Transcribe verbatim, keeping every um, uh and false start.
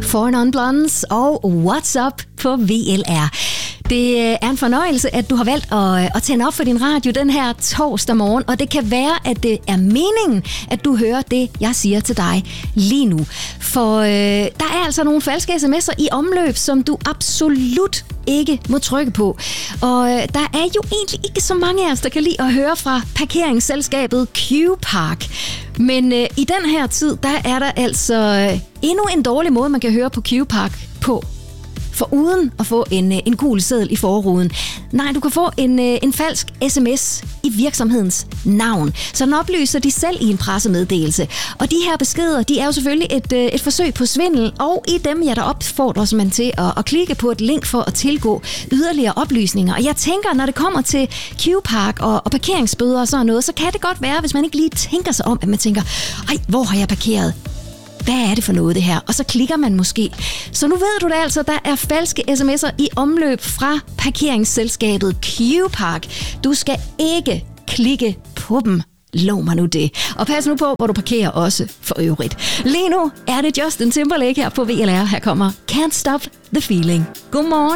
Four Non Blondes og What's Up på V L R. Det er en fornøjelse, at du har valgt at, at tænde op for din radio den her torsdag morgen, og det kan være, at det er meningen, at du hører det, jeg siger til dig lige nu. For øh, der er altså nogle falske sms'er i omløb, som du absolut ikke må trykke på. Og øh, der er jo egentlig ikke så mange af os, der kan lide at høre fra parkeringsselskabet Q-Park. Men øh, i den her tid, der er der altså øh, endnu en dårlig måde, man kan høre på Q-Park på. For uden at få en, en gul seddel i forruden. Nej, du kan få en, en falsk sms i virksomhedens navn. Så den oplyser de selv i en pressemeddelelse. Og de her beskeder, de er jo selvfølgelig et, et forsøg på svindel, og i dem, ja, der opfordres man til at, at klikke på et link for at tilgå yderligere oplysninger. Og jeg tænker, når det kommer til Q-Park og, og parkeringsbøder og sådan noget, så kan det godt være, hvis man ikke lige tænker sig om, at man tænker, ej, hvor har jeg parkeret? Hvad er det for noget, det her? Og så klikker man måske. Så nu ved du det altså, der er falske sms'er i omløb fra parkeringsselskabet Q-Park. Du skal ikke klikke på dem. Lov mig nu det. Og pas nu på, hvor du parkerer også for øvrigt. Lige nu er det Justin Timberlake her på V L R. Her kommer Can't Stop the Feeling. Godmorgen.